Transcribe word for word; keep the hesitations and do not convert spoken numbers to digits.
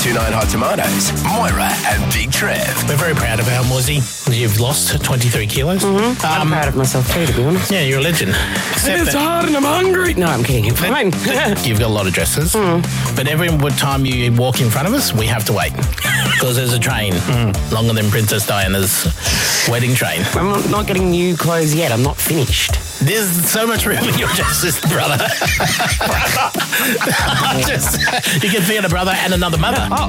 two nine Hot Tomatoes, Moira and Big Trev. We're very proud of our Mozzie. You've lost twenty-three kilos. Mm-hmm. I'm Um, proud of myself too, to be honest. Yeah, you're a legend. Except It's that hard and I'm hungry. No, I'm kidding. Fine. you've got a lot of dresses, Mm. but every time you walk in front of us, we have to wait because there's a train longer than Princess Diana's wedding train. I'm not- not getting new clothes yet. I'm not finished. There's so much room in your dresses, brother. Just, you can be a brother and another mother. Oh,